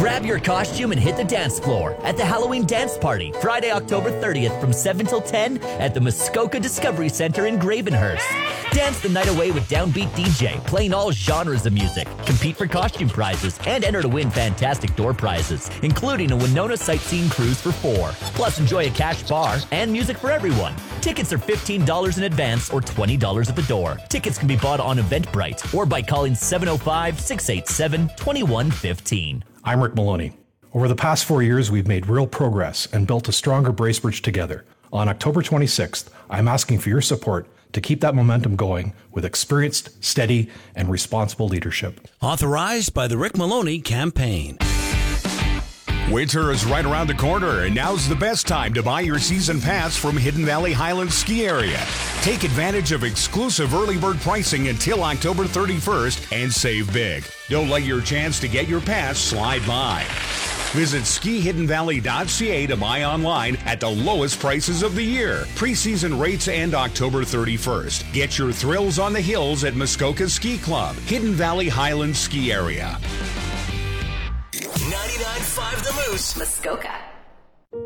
Grab your costume and hit the dance floor at the Halloween Dance Party, Friday, October 30th from 7 till 10 at the Muskoka Discovery Center in Gravenhurst. Dance the night away with Downbeat DJ, playing all genres of music. Compete for costume prizes and enter to win fantastic door prizes, including a Winona sightseeing cruise for 4. Plus, enjoy a cash bar and music for everyone. Tickets are $15 in advance or $20 at the door. Tickets can be bought on Eventbrite or by calling 705-687-2115. I'm Rick Maloney. Over the past 4 years, we've made real progress and built a stronger Bracebridge together. On October 26th, I'm asking for your support to keep that momentum going with experienced, steady, and responsible leadership. Authorized by the Rick Maloney Campaign. Winter is right around the corner, and now's the best time to buy your season pass from Hidden Valley Highlands Ski Area. Take advantage of exclusive early bird pricing until October 31st and save big. Don't let your chance to get your pass slide by. Visit skihiddenvalley.ca to buy online at the lowest prices of the year. Preseason rates end October 31st. Get your thrills on the hills at Muskoka Ski Club, Hidden Valley Highlands Ski Area. 99.5 The Moose, Muskoka.